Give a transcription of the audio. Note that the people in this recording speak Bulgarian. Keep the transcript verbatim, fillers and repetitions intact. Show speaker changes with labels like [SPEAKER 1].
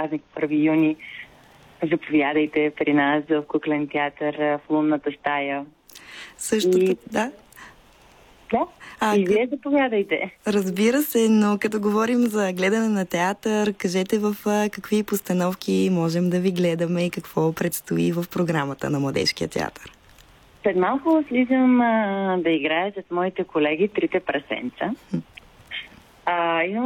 [SPEAKER 1] празник първи юни, заповядайте при нас в Куклен театър в Лунната стая.
[SPEAKER 2] Същото,
[SPEAKER 1] и...
[SPEAKER 2] да.
[SPEAKER 1] Да, а, и вие заповядайте.
[SPEAKER 2] Разбира се, но като говорим за гледане на театър, кажете в какви постановки можем да ви гледаме и какво предстои в програмата на Младежкия театър.
[SPEAKER 1] След малко слизам а, да играя с моите колеги Трите прасенца. А, имам